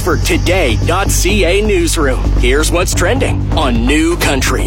OxfordToday.ca newsroom. Here's what's trending on New Country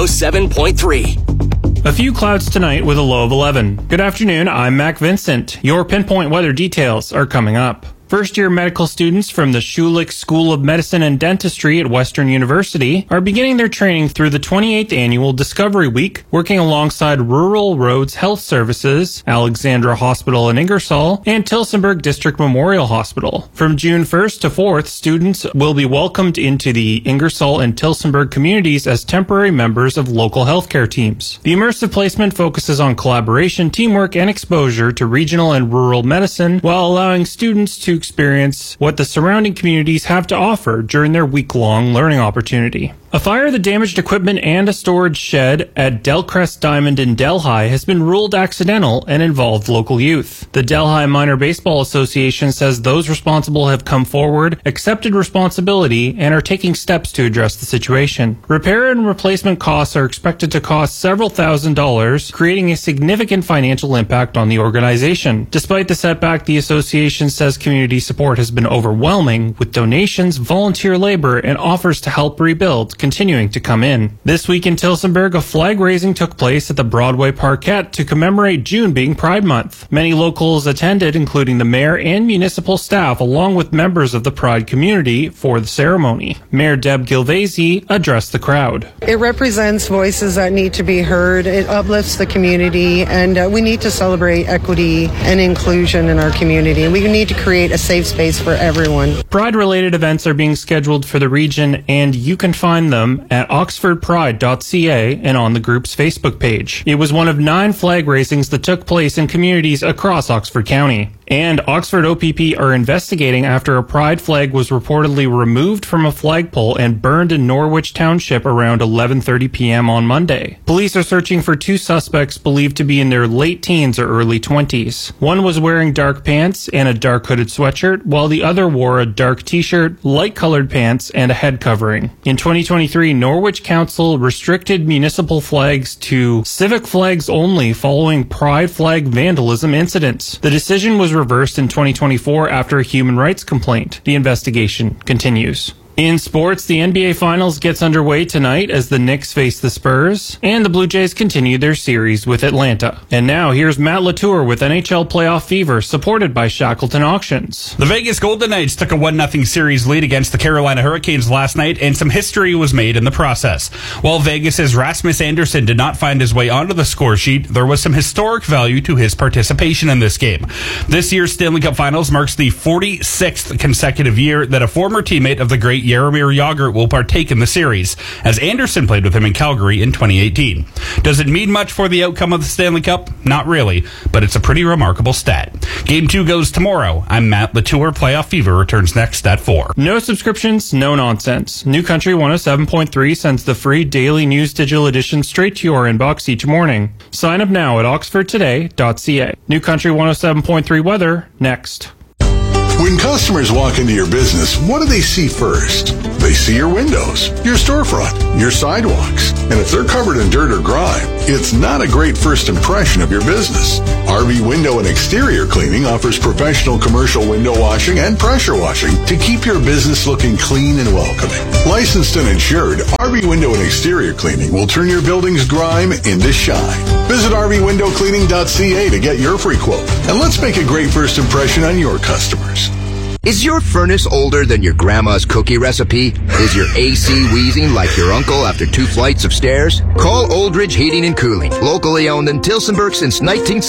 107.3. A few clouds tonight with a low of 11. Good afternoon, I'm Mac Vincent. Your pinpoint weather details are coming up. First-year medical students from the Schulich School of Medicine and Dentistry at Western University are beginning their training through the 28th Annual Discovery Week, working alongside Rural Roads Health Services, Alexandra Hospital in Ingersoll, and Tillsonburg District Memorial Hospital. From June 1st to 4th, students will be welcomed into the Ingersoll and Tillsonburg communities as temporary members of local healthcare teams. The immersive placement focuses on collaboration, teamwork, and exposure to regional and rural medicine, while allowing students to experience what the surrounding communities have to offer during their week-long learning opportunity. A fire that damaged equipment and a storage shed at Delcrest Diamond in Delhi has been ruled accidental and involved local youth. The Delhi Minor Baseball Association says those responsible have come forward, accepted responsibility, and are taking steps to address the situation. Repair and replacement costs are expected to cost several $1,000s, creating a significant financial impact on the organization. Despite the setback, the association says community support has been overwhelming, with donations, volunteer labor, and offers to help rebuild continuing to come in. This week in Tillsonburg, a flag raising took place at the Broadway Parkette to commemorate June being Pride Month. Many locals attended, including the mayor and municipal staff, along with members of the Pride community for the ceremony. Mayor Deb Gilvesi addressed the crowd. It represents voices that need to be heard. It uplifts the community, and we need to celebrate equity and inclusion in our community. And we need to create a safe space for everyone. Pride-related events are being scheduled for the region, and you can find them at oxfordpride.ca and on the group's Facebook page. It was one of 9 flag raisings that took place in communities across Oxford County. And Oxford OPP are investigating after a pride flag was reportedly removed from a flagpole and burned in Norwich Township around 11:30 p.m. on Monday. Police are searching for 2 suspects believed to be in their late teens or early 20s. One was wearing dark pants and a dark hooded sweatshirt, while the other wore a dark t-shirt, light-colored pants, and a head covering. In 2023, Norwich Council restricted municipal flags to civic flags only following pride flag vandalism incidents. The decision was reversed in 2024 after a human rights complaint. The investigation continues. In sports, the NBA Finals gets underway tonight as the Knicks face the Spurs, and the Blue Jays continue their series with Atlanta. And now, here's Matt Latour with NHL Playoff Fever, supported by Shackleton Auctions. The Vegas Golden Knights took a 1-0 series lead against the Carolina Hurricanes last night, and some history was made in the process. While Vegas's Rasmus Andersson did not find his way onto the score sheet, there was some historic value to his participation in this game. This year's Stanley Cup Finals marks the 46th consecutive year that a former teammate of the great Jaromir Jagr will partake in the series, as Anderson played with him in Calgary in 2018. Does it mean much for the outcome of the Stanley Cup? Not really, but it's a pretty remarkable stat. Game 2 goes tomorrow. I'm Matt Latour. Playoff Fever returns next at 4. No subscriptions, no nonsense. New Country 107.3 sends the free daily news digital edition straight to your inbox each morning. Sign up now at oxfordtoday.ca. New Country 107.3 weather, next. When customers walk into your business, what do they see first? They see your windows, your storefront, your sidewalks. And if they're covered in dirt or grime, it's not a great first impression of your business. RV Window and Exterior Cleaning offers professional commercial window washing and pressure washing to keep your business looking clean and welcoming. Licensed and insured, RV Window and Exterior Cleaning will turn your building's grime into shine. Visit rvwindowcleaning.ca to get your free quote. And let's make a great first impression on your customers. Is your furnace older than your grandma's cookie recipe? Is your AC wheezing like your uncle after 2 flights of stairs? Call Oldridge Heating and Cooling, locally owned in Tillsonburg since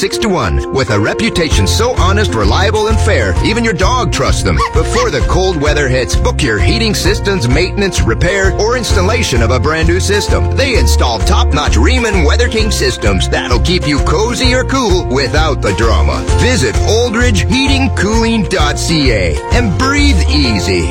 1961. With a reputation so honest, reliable, and fair, even your dog trusts them. Before the cold weather hits, book your heating systems, maintenance, repair, or installation of a brand new system. They install top-notch Riemann Weather King systems that'll keep you cozy or cool without the drama. Visit oldridgeheatingcooling.ca. and breathe easy.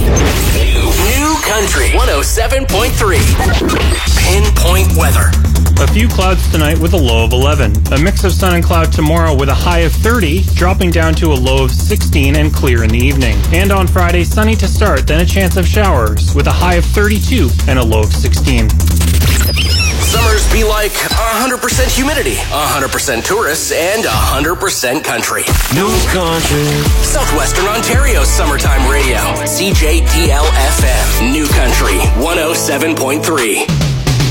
New Country 107.3. Pinpoint weather. A few clouds tonight with a low of 11. A mix of sun and cloud tomorrow with a high of 30, dropping down to a low of 16 and clear in the evening. And on Friday, sunny to start, then a chance of showers with a high of 32 and a low of 16. Summers be like 100% humidity, 100% tourists, and 100% country. New country. Southwestern Ontario's summertime radio. CJDL-FM. New Country 107.3.